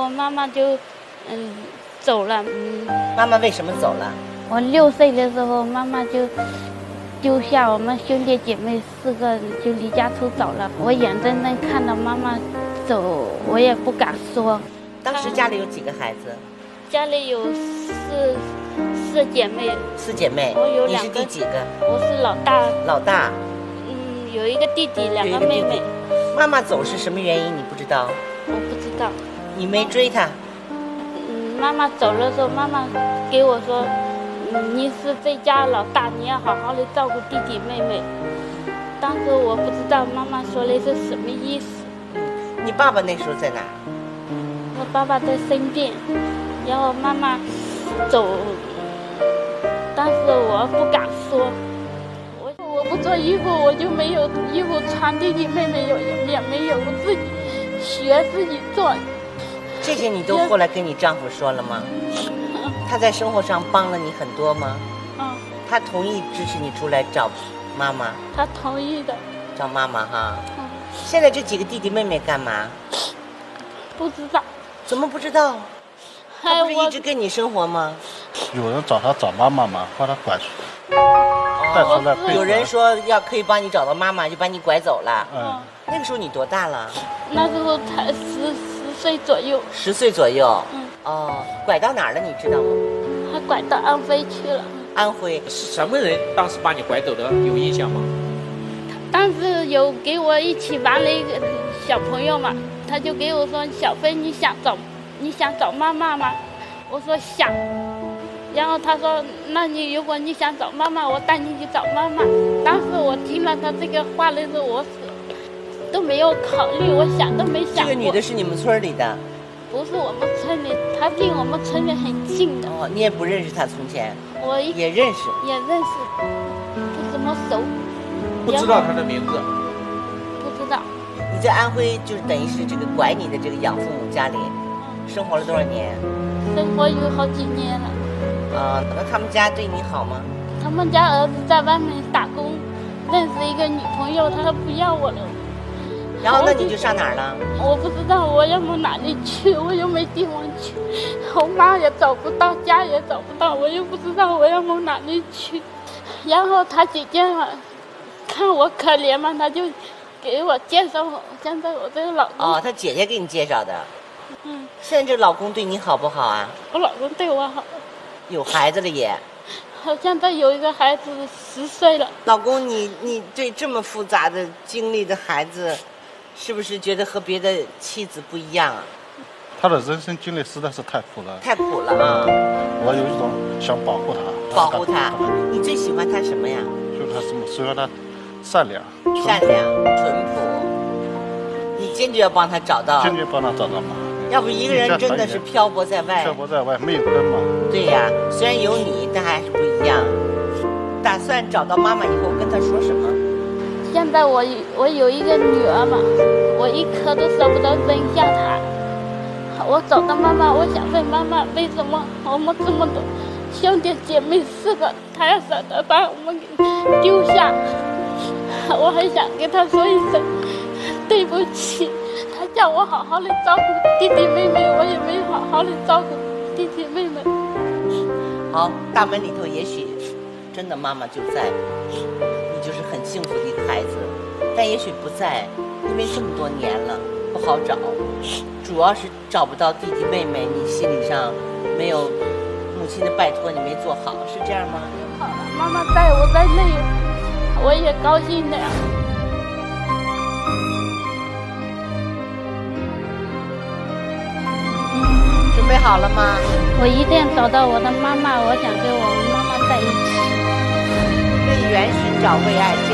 后妈妈就走了。 妈妈为什么走了？ 我6岁的时候，妈妈就丢下我们兄弟姐妹4个就离家出走了。我眼睁睁看到妈妈走，我也不敢说。 当时家里有几个孩子？ 家里有四姐妹。 4姐妹。 我有2个。 你是第几个？ 我是老大。 老大。 有一个弟弟，2个妹妹。 妈妈走是什么原因？你不知道？ 我不知道。 你没追她？ 妈妈走的时候，妈妈给我说，你是这家老大，你要好好的照顾弟弟妹妹。当时我不知道妈妈说的是什么意思。 你爸爸那时候在哪？ 我爸爸在生病，然后妈妈走，但是我不敢说。我不做衣服，我就没有衣服穿，弟弟妹妹也没有，我自己学自己做。 这些你都后来跟你丈夫说了吗？他在生活上帮了你很多吗？他同意支持你出来找妈妈？ 他同意的。 找妈妈哈。现在这几个弟弟妹妹干嘛？ 不知道。 怎么不知道？他不是一直跟你生活吗？ 有人找他找妈妈嘛，把他拐出，带出来。 有人说可以帮你找到妈妈，就把你拐走了。那个时候你多大了？ 那时候才10岁左右。 10岁左右。拐到哪儿了？你知道吗？ 他拐到安徽去了。 安徽是什么人当时把你拐走的？有印象吗？ 当时有给我一起玩了一个小朋友嘛，他就给我说：“小飞，你想找妈妈吗？”我说想。然后他说：“那如果你想找妈妈，我带你去找妈妈。”当时我听了他这个话的时候，我都没有考虑，我想都没想过。 这个女的是你们村里的？ 不是我们村里，她离我们村里很近的。 你也不认识她从前？ 我也认识。 也认识，不怎么熟。 不知道她的名字？ 不知道。 你在安徽就是等于是这个拐你的这个养父母家里，生活了多少年？ 生活有好几年了。 那他们家对你好吗？ 他们家儿子在外面打工，认识一个女朋友，他不要我了。 然后那你就上哪儿了？ 我不知道，我要往哪里去，我又没地方去，我妈也找不到，家也找不到，我又不知道我要往哪里去。然后他姐姐嘛，看我可怜嘛，他就给我介绍现在我这个老公。 他姐姐给你介绍的。现在这老公对你好不好啊？ 我老公对我好。 有孩子了也？ 好像他有一个孩子10岁了。 老公，你对这么复杂的经历的孩子，是不是觉得和别的妻子不一样啊？ 他的人生经历实在是太苦了。 太苦了啊！ 我有一种想保护他。 保护他？你最喜欢他什么呀？ 就是他什么？喜欢他善良、 淳朴。你坚决要帮他找到。 坚决帮他找到嘛。 要不一个人真的是漂泊在外。 漂泊在外，没有根嘛。 对呀，虽然有你，但还是不一样。打算找到妈妈以后跟她说什么？ 现在我有一个女儿嘛，我一颗都舍不得扔下她。我找到妈妈，我想问妈妈，为什么我们这么多兄弟姐妹4个，她要舍得把我们给丢下？我还想跟她说一声对不起。她叫我好好的照顾弟弟妹妹，我也没好好的照顾弟弟妹妹。 好，大门里头也许真的妈妈就在，你就是很幸福的一个孩子，但也许不在，因为这么多年了不好找，主要是找不到弟弟妹妹，你心理上没有母亲的拜托，你没做好，是这样吗？ 好了，妈妈在我在内，我也高兴的呀。 准备好了吗？ 我一定找到我的妈妈，我想跟我妈妈在一起。 为缘寻找，为爱